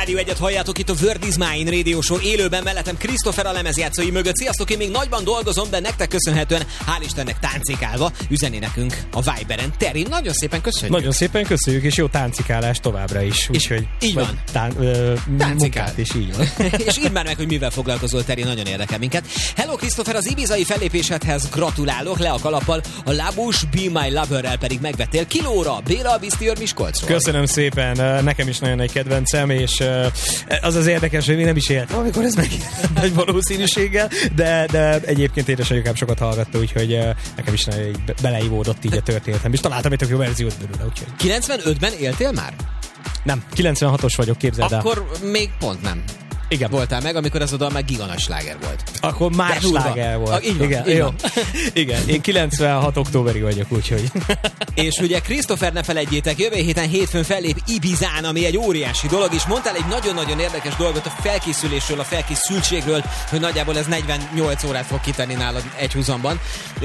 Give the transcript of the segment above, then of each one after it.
Rádió 1-et halljátok itt a Word is Mine Radio Show élőben, mellettem Christopher a lemezjátszói mögött. Sziasztok, én még nagyban dolgozom, de nektek köszönhetően, hál' Istennek táncikálva üzeni nekünk a Viberen. Terry, nagyon szépen köszönjük. Nagyon szépen köszönjük, és jó táncikálás továbbra is. Úgyhogy így van. Táncikál is így van. És írd már meg, hogy mivel foglalkozol, Terry, nagyon érdekel minket. Hello Christopher, az ibizai fellépésedhez gratulálok, le a kalappal, a Labus Be My Lover-rel pedig megvettél kilóra. Béla a Biztiőr Miskolcról. Köszönöm szépen, nekem is nagyon egy kedvencem, és az érdekes, hogy még nem is élt, amikor ez meg nagy valószínűséggel, de egyébként édesanyukám sokat hallgatta, úgyhogy nekem is nagyon beleivódott így a történetem, és találtam egy tök jó verziót belőle, úgyhogy. 95-ben éltél már? Nem, 96-os vagyok, képzeld el. Akkor még pont nem. Igen. Voltál meg, amikor az a dal meg giganas sláger volt. Akkor már sláger volt. Így van, igen, így jó. van. Igen, én 96 októberi vagyok, úgyhogy. És ugye Christopher, ne felejtjétek, jövő héten hétfőn fellép Ibizán, ami egy óriási dolog, és mondtál egy nagyon-nagyon érdekes dolgot a felkészülésről, a felkészültségről, hogy nagyjából ez 48 órát fog kitenni nálad egy húzamban.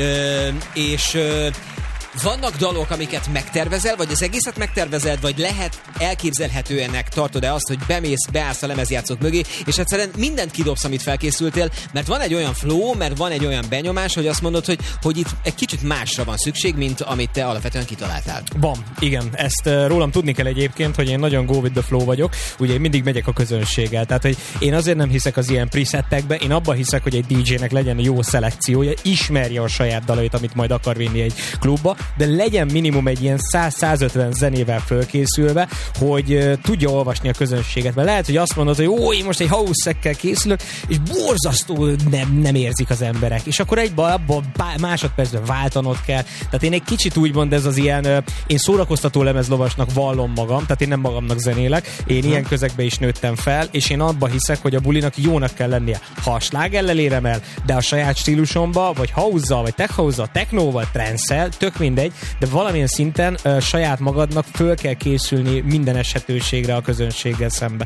Vannak dalok, amiket megtervezel, vagy az egészet megtervezed, vagy lehet elképzelhetőenek tartod-e azt, hogy beállsz a lemezjátszók mögé, és egyszerűen mindent kidobsz, amit felkészültél, mert van egy olyan flow, mert van egy olyan benyomás, hogy azt mondod, hogy itt egy kicsit másra van szükség, mint amit te alapvetően kitaláltál. Van, igen. Ezt rólam tudni kell egyébként, hogy én nagyon go with the flow vagyok, ugye én mindig megyek a közönséggel, tehát hogy én azért nem hiszek az ilyen presettekbe, én abban hiszek, hogy egy DJ-nek legyen jó szelekciója, ismerje a saját dalait, amit majd akar vinni egy klubba, de legyen minimum egy ilyen 100-150 zenével fölkészülve, hogy tudja olvasni a közönséget. Mert lehet, hogy azt mondod, hogy én most egy house-ekkel készülök, és borzasztó nem érzik az emberek. És akkor abban másodpercben váltanod kell. Tehát én egy kicsit úgymond ez az ilyen, én szórakoztató lemezlovasnak vallom magam, tehát én nem magamnak zenélek, én ilyen közegbe is nőttem fel, és én abba hiszek, hogy a bulinak jónak kell lennie. Ha a slágerrel érem el, de a saját stílusomba, vagy house-zal, vagy tech house-zal, technóval, trance-szel, tök mindegy, de valamilyen szinten saját magadnak föl kell készülni minden esetőségre a közönséggel szembe.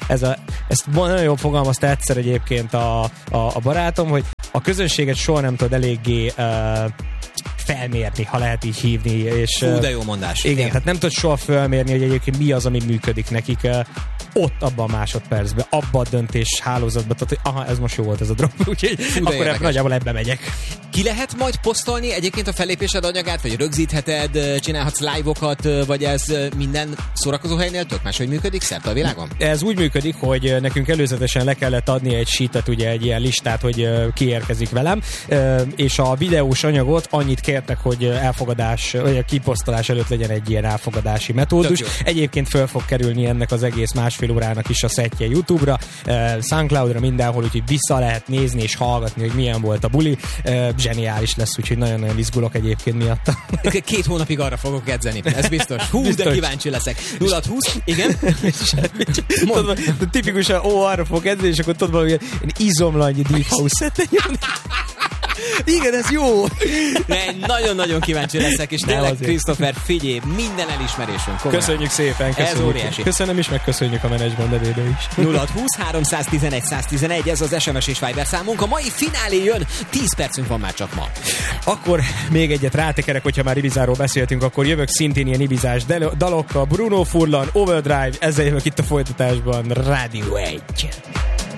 Ezt nagyon jól fogalmazta egyszer egyébként a barátom, hogy a közönséget soha nem tudod eléggé felmérni, ha lehet így hívni. És, fú, de jó mondás. Igen, tehát nem tudod soha felmérni, hogy egyébként mi az, ami működik nekik ott, abban a másodpercben, abban a döntés hálózatban, tehát, hogy aha, ez most jó volt ez a drop, úgyhogy akkor nagyjából ebbe megyek. Ki lehet majd posztolni egyébként a fellépésed anyagát, vagy rögzítheted, csinálhatsz live-okat, vagy ez minden szórakozó helynél tök máshogy működik szerte a világon? Ez úgy működik, hogy nekünk előzetesen le kellett adni egy sheetet, ugye egy ilyen listát, hogy ki érkezik velem, és a videós anyagot annyit kértek, hogy elfogadás, vagy a kiposztolás előtt legyen egy ilyen elfogadási metódus. Egyébként föl fog kerülni ennek az egész másfél órának is a szettje YouTube-ra, Soundcloud-ra, mindenhol, úgyhogy vissza lehet nézni és hallgatni, hogy milyen volt a buli. Zseniális lesz, úgyhogy nagyon-nagyon izgulok egyébként miatta. 2 hónapig arra fogok edzeni, ez biztos. Biztos. De kíváncsi leszek. 0-20, igen? Tipikusan, arra fogok edzeni, és akkor tudod valami izomlanyi deep house set. Igen, ez jó! Nagyon-nagyon kíváncsi leszek, és tényleg, Christopher, figyelj, minden elismerésünk. Komolyan. Köszönjük szépen, köszönjük. Ez óriási. Köszönöm is, meg köszönjük a menedzsment nevében is. 0-20-311-111, ez az SMS és Viber számunk. A mai finálé jön, 10 percünk van már csak ma. Akkor még egyet rátekerek, hogyha már Ibizáról beszéltünk, akkor jövök szintén ilyen ibizás dalokkal. Bruno Furlan, Overdrive, ezzel jövök itt a folytatásban, Rádió 1.